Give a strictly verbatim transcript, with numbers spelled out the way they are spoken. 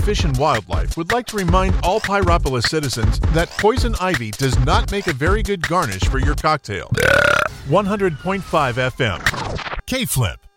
Fish and Wildlife would like to remind all Pyropolis citizens that poison ivy does not make a very good garnish for your cocktail. one hundred point five F M. K-Flip.